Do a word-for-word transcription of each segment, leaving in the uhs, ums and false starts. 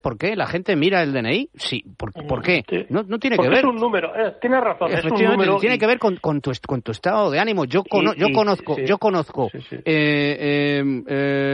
¿Por qué? ¿La gente mira el D N I? Sí. ¿Por, ¿por qué? Sí. No, no tiene Porque que ver. es un número. Eh, tienes razón, es un número. Tiene y... que ver con, con, tu, con tu estado de ánimo. Yo, cono, y, yo y, conozco, sí. yo conozco sí, sí. Eh, eh,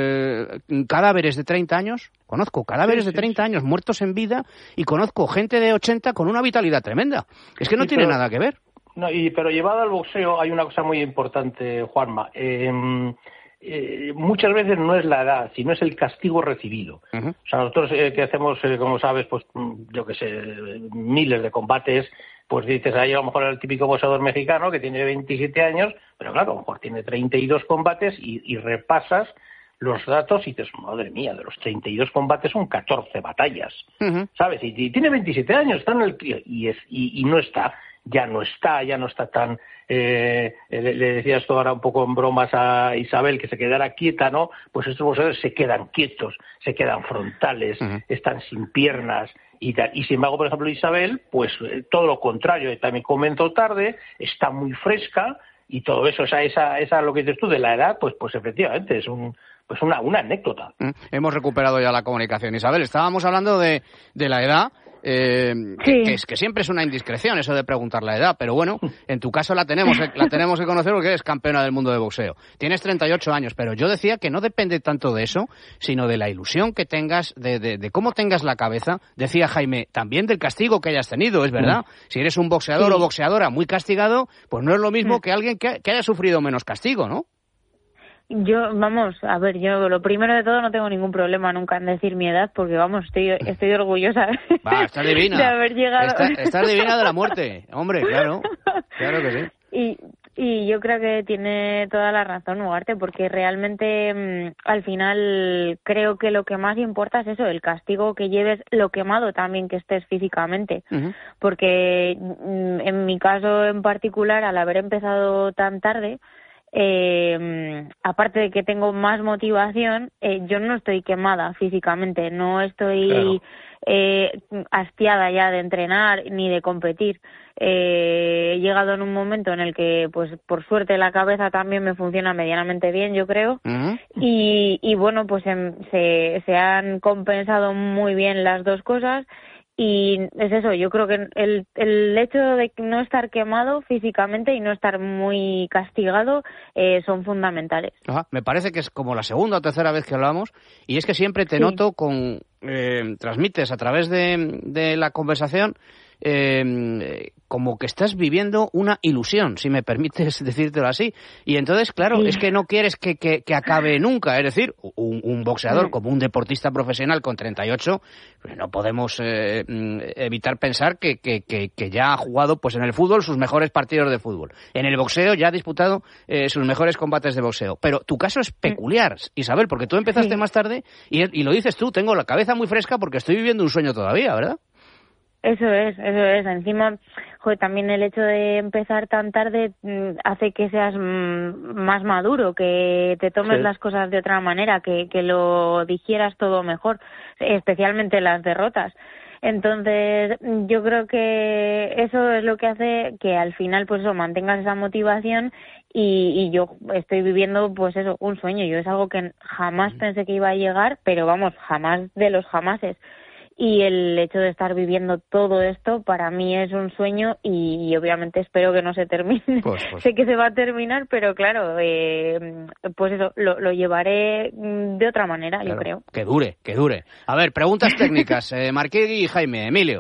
eh, cadáveres de treinta años. Conozco cadáveres sí, de treinta sí, sí. años muertos en vida y conozco gente de ochenta con una vitalidad tremenda. Es que no sí, tiene pero, nada que ver. No, y, pero llevado al boxeo hay una cosa muy importante, Juanma. Eh, eh, muchas veces no es la edad, sino es el castigo recibido. Uh-huh. O sea, nosotros eh, que hacemos, eh, como sabes, pues yo que sé, miles de combates, pues dices, ahí a lo mejor el típico boxeador mexicano que tiene veintisiete años, pero claro, a lo mejor tiene treinta y dos combates y, y repasas los datos y dices, madre mía, de los treinta y dos combates son catorce batallas, uh-huh. ¿sabes? Y, y tiene veintisiete años, está en el y, es, y, y no está, ya no está, ya no está tan... Eh, le, le decías tú ahora un poco en bromas a Isabel que se quedara quieta, ¿no? Pues estos boxeadores se quedan quietos, se quedan frontales, uh-huh. están sin piernas y tal. Y sin embargo, por ejemplo, Isabel, pues eh, todo lo contrario, también comenzó tarde, está muy fresca y todo eso, esa, esa, esa lo que dices tú de la edad, pues, pues efectivamente es un... pues una, una anécdota. Mm, hemos recuperado ya la comunicación. Isabel, estábamos hablando de, de la edad, eh, sí. que, que, es, que siempre es una indiscreción eso de preguntar la edad, pero bueno, en tu caso la tenemos, eh, la tenemos que conocer porque eres campeona del mundo de boxeo. Tienes treinta y ocho años, pero yo decía que no depende tanto de eso, sino de la ilusión que tengas, de, de, de cómo tengas la cabeza. Decía Jaime, también del castigo que hayas tenido, es verdad. Mm. Si eres un boxeador sí. o boxeadora muy castigado, pues no es lo mismo mm. que alguien que, que haya sufrido menos castigo, ¿no? Yo, vamos, a ver, yo lo primero de todo no tengo ningún problema nunca en decir mi edad porque, vamos, estoy estoy orgullosa Va, estás divina. de haber llegado. Está, estás divina de la muerte, hombre, claro, claro que sí. Y, y yo creo que tiene toda la razón Ugarte porque realmente mmm, al final creo que lo que más importa es eso, el castigo que lleves, lo quemado también que estés físicamente. Uh-huh. Porque mmm, en mi caso en particular, al haber empezado tan tarde, Eh, aparte de que tengo más motivación, eh, yo no estoy quemada físicamente, no estoy claro. eh, hastiada ya de entrenar ni de competir. Eh, he llegado en un momento en el que, pues por suerte, la cabeza también me funciona medianamente bien, yo creo, uh-huh. y, y bueno, pues en, se, se han compensado muy bien las dos cosas. Y es eso, yo creo que el, el hecho de no estar quemado físicamente y no estar muy castigado eh, son fundamentales. Ajá, me parece que es como la segunda o tercera vez que hablamos y es que siempre te sí. noto con... Eh, transmites a través de, de la conversación eh, como que estás viviendo una ilusión, si me permites decírtelo así. Y entonces, claro, sí. es que no quieres que, que, que acabe nunca. Es decir, un, un boxeador sí. como un deportista profesional con treinta y ocho, pues no podemos eh, evitar pensar que, que, que, que ya ha jugado pues en el fútbol sus mejores partidos de fútbol. En el boxeo ya ha disputado eh, sus mejores combates de boxeo. Pero tu caso es peculiar, Isabel, porque tú empezaste sí. más tarde y, y lo dices tú, tengo la cabeza muy fresca porque estoy viviendo un sueño todavía, ¿verdad? Eso es, eso es. Encima, joder, también el hecho de empezar tan tarde mmm, hace que seas mmm, más maduro, que te tomes sí. las cosas de otra manera, que, que lo digieras todo mejor, especialmente las derrotas. Entonces, yo creo que eso es lo que hace que al final, pues eso, mantengas esa motivación y, y yo estoy viviendo, pues eso, un sueño. Yo es algo que jamás pensé que iba a llegar, pero vamos, jamás de los jamases. Y el hecho de estar viviendo todo esto para mí es un sueño y, y obviamente espero que no se termine. Pues, pues. Sé que se va a terminar, pero claro, eh, pues eso, lo, lo llevaré de otra manera, claro, yo creo. Que dure, que dure. A ver, preguntas técnicas. eh, Marquegui y Jaime. Emilio.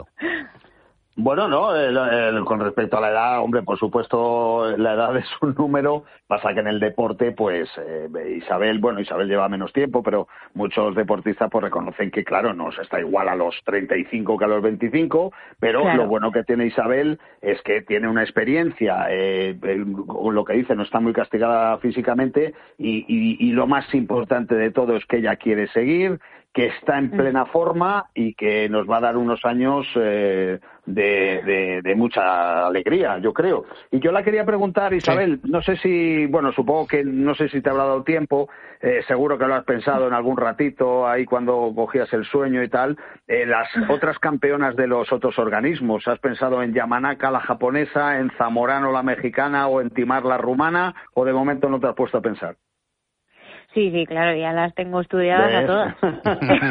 Bueno, no, el, el, con respecto a la edad, hombre, por supuesto, la edad es un número. Pasa que en el deporte, pues, eh, Isabel, bueno, Isabel lleva menos tiempo, pero muchos deportistas pues reconocen que, claro, no se está igual a los treinta y cinco que a los veinticinco, pero claro. Lo bueno que tiene Isabel es que tiene una experiencia, eh, el, lo que dice, no está muy castigada físicamente y, y, y lo más importante de todo es que ella quiere seguir, que está en plena forma y que nos va a dar unos años eh, de, de, de mucha alegría, yo creo. Y yo la quería preguntar, Isabel, sí. no sé si, bueno, supongo que no sé si te habrá dado tiempo, eh, seguro que lo has pensado en algún ratito, ahí cuando cogías el sueño y tal, eh, las otras campeonas de los otros organismos, ¿has pensado en Yamanaka, la japonesa, en Zamorano, la mexicana, o en Timar, la rumana, o de momento no te has puesto a pensar? Sí, sí, claro, ya las tengo estudiadas ¿ves? A todas.